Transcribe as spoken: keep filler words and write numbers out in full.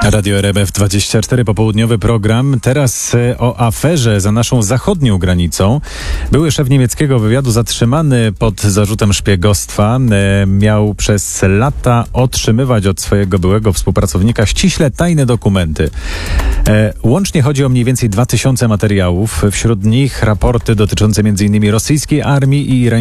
Radio R M F dwadzieścia cztery, popołudniowy program. Teraz o aferze za naszą zachodnią granicą. Były szef niemieckiego wywiadu zatrzymany pod zarzutem szpiegostwa. Miał przez lata otrzymywać od swojego byłego współpracownika ściśle tajne dokumenty. Łącznie chodzi o mniej więcej dwa tysiące materiałów. Wśród nich raporty dotyczące między innymi rosyjskiej armii i irańskiej